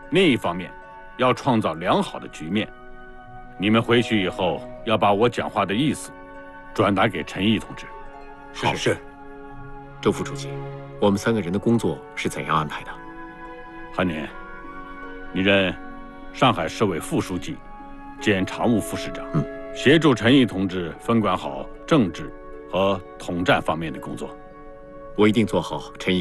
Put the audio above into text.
另一方面，要创造良好的局面。你们回去以后要把我讲话的意思转达给陈毅同志。 好是。 周副主席，我们3个人的工作是怎样安排的？ 韩年，你任上海市委副书记兼常务副市长，协助陈毅同志分管好政治和统战方面的工作。 我一定做好陈毅